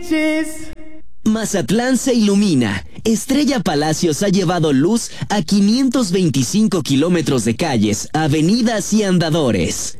Mazatlán se ilumina. Estrella Palacios ha llevado luz a 525 kilómetros de calles, avenidas y andadores.